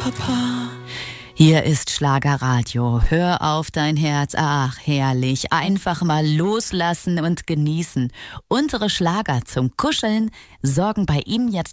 Papa. Hier ist Schlagerradio. Hör auf dein Herz. Ach, herrlich. Einfach mal loslassen und genießen. Unsere Schlager zum Kuscheln sorgen bei ihm jetzt